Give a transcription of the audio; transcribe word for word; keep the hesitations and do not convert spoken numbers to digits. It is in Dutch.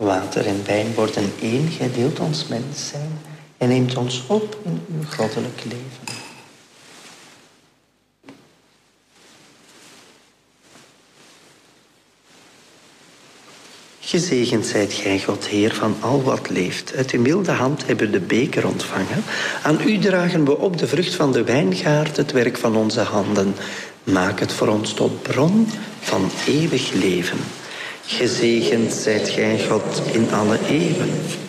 Water en wijn worden één. Gij deelt ons mens zijn en neemt ons op in uw goddelijk leven. Gezegend zijt gij, God Heer, van al wat leeft. Uit uw milde hand hebben we de beker ontvangen. Aan u dragen we op de vrucht van de wijngaard, het werk van onze handen. Maak het voor ons tot bron van eeuwig leven. Gezegend zijt gij, God, in alle eeuwen.